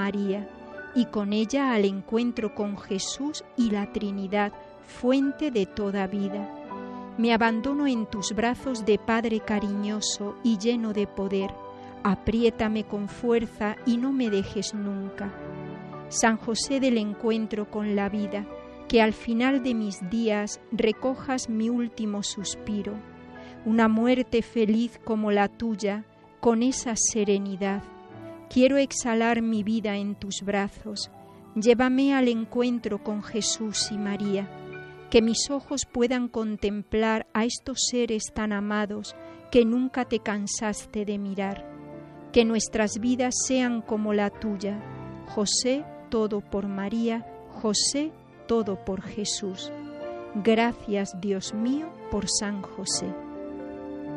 María, y con ella al encuentro con Jesús y la Trinidad, fuente de toda vida. Me abandono en tus brazos de Padre cariñoso y lleno de poder. Apriétame con fuerza y no me dejes nunca. San José del encuentro con la vida, que al final de mis días recojas mi último suspiro, una muerte feliz como la tuya, con esa serenidad. Quiero exhalar mi vida en tus brazos. Llévame al encuentro con Jesús y María, que mis ojos puedan contemplar a estos seres tan amados que nunca te cansaste de mirar. Que nuestras vidas sean como la tuya. José, todo por María. José, todo por Jesús. Gracias, Dios mío, por San José.